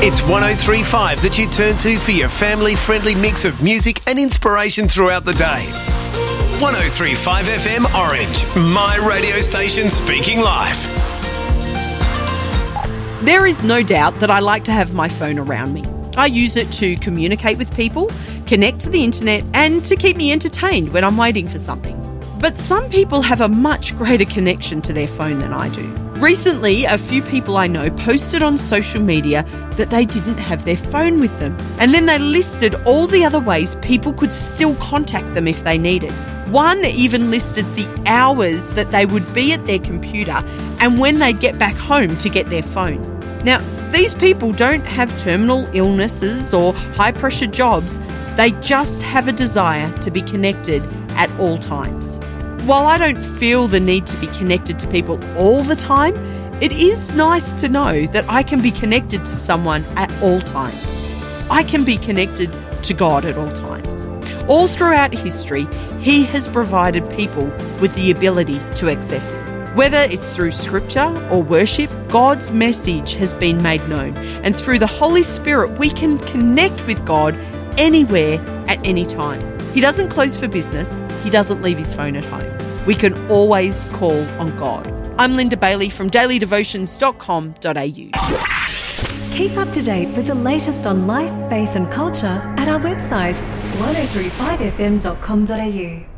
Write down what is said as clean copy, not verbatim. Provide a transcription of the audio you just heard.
It's 103.5 that you turn to for your family-friendly mix of music and inspiration throughout the day. 103.5 FM Orange, my radio station speaking live. There is no doubt that I like to have my phone around me. I use it to communicate with people, connect to the internet, and to keep me entertained when I'm waiting for something. But some people have a much greater connection to their phone than I do. Recently, a few people I know posted on social media that they didn't have their phone with them. And then they listed all the other ways people could still contact them if they needed. One even listed the hours that they would be at their computer and when they'd get back home to get their phone. Now, these people don't have terminal illnesses or high-pressure jobs. They just have a desire to be connected at all times. While I don't feel the need to be connected to people all the time, it is nice to know that I can be connected to someone at all times. I can be connected to God at all times. All throughout history, He has provided people with the ability to access Him. Whether it's through scripture or worship, God's message has been made known. And through the Holy Spirit, we can connect with God anywhere at any time. He doesn't close for business. He doesn't leave His phone at home. We can always call on God. I'm Linda Bailey from dailydevotions.com.au. Keep up to date with the latest on life, faith and culture at our website 1035fm.com.au.